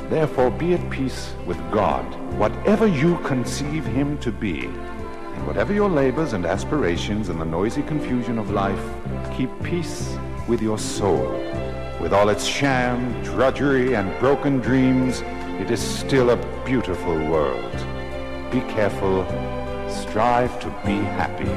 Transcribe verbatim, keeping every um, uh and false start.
Therefore be at peace with God, whatever you conceive him to be. And whatever your labors and aspirations in the noisy confusion of life, keep peace with your soul. With all its sham, drudgery, and broken dreams, it is still a beautiful world. Be careful, strive to be happy.